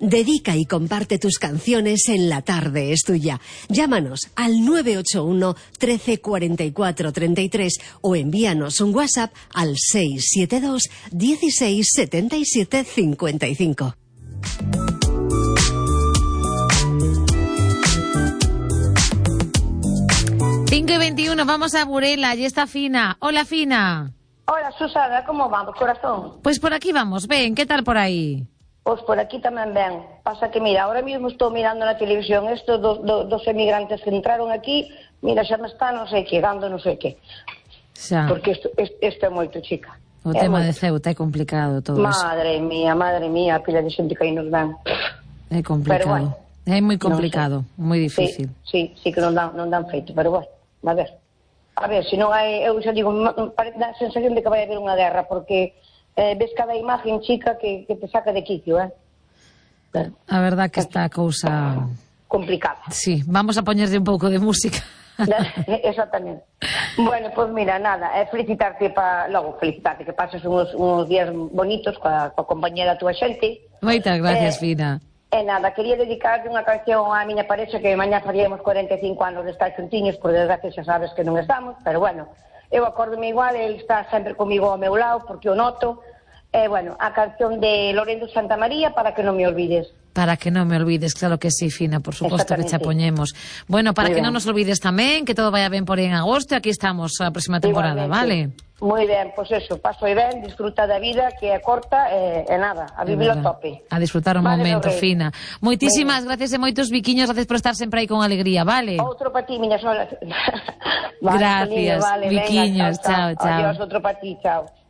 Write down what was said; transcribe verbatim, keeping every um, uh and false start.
Dedica y comparte tus canciones en La Tarde es Tuya. Llámanos al nueve ocho uno, trece, cuarenta y cuatro, treinta y tres o envíanos un WhatsApp al seis siete dos, dieciséis, setenta y siete, cincuenta y cinco. cinco y veintiuno, vamos a Burela, allí está Fina. Hola, Fina. Hola, Susana, ¿cómo vamos, corazón? Pues por aquí vamos, ven, ¿qué tal por ahí? Pues por aquí tamén ben. Pasa que, mira, ahora mismo estou mirando na televisión estos do, do, dos emigrantes que entraron aquí, mira, xa me está non sei que, dando non sei que. Xa. Porque isto, isto, isto é moito, chica. O é tema moito. de Ceuta é complicado todo Madre eso. mía, madre mía, a pila de xente que aí nos dan. É complicado. Bueno, é moi complicado, moi difícil. Sí, sí, sí que non dan, non dan feito, pero bueno, a ver. A ver, se non hai, eu xa digo, dá a sensación de que vai haber unha guerra, porque eh, ves cada imagen, chica, que, que te saca de quicio, eh? A verdad que está a cousa complicada. Sí, vamos a poñerlle un pouco de música. Exactamente. Bueno, pues mira, nada, é felicitarte pa, logo felicitarte que pases uns, uns días bonitos coa, coa compañía da túa xente. Moitas gracias, eh, Fina. E nada, quería dedicarte unha canción á miña parexa que mañá faríamos cuarenta e cinco anos de estar xuntiños, por desgracia xa sabes que non estamos, pero bueno, eu acórdome igual, ele está sempre comigo ao meu lado porque o noto. Eh, bueno, a canción de Lorenzo Santamaría, Para que non me olvides. Para que non me olvides, claro que sí, Fina, por suposto que te apoñemos. Bueno, para Muy que bien. non nos olvides tamén, que todo vaya ben por aí en agosto, aquí estamos a próxima temporada, Igualmente. vale? Moi ben, pois pues eso, paso e ben, disfruta da vida, que é corta, e, e nada, a vivir a tope. A disfrutar o Vale, momento, meu rei. Fina. Moitísimas Venga. gracias e moitos biquiños, gracias por estar sempre aí con alegría, vale? Outro para ti, miña sola. Vale, Gracias, cariño, vale, biquiños, venga, chao, chao, chao. Adiós, outro para ti, chao.